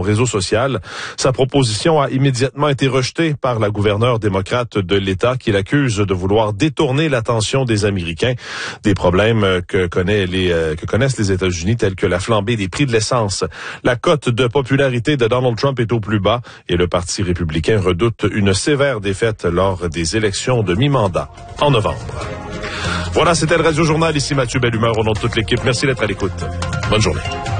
réseau social. Sa proposition a immédiatement été rejetée par la gouverneure démocrate de l'État qui l'accuse de vouloir détourner l'attention des Américains des problèmes que connaissent les États-Unis tels que la flambée des prix de l'essence. La cote de popularité de Donald Trump est au plus bas et le Parti républicain redoute une sévère défaite lors des élections de mi-mandat en novembre. Voilà, c'était le Radio Journal. Ici Mathieu Bellumeur au nom de toute l'équipe. Merci d'être à l'écoute. Bonne journée.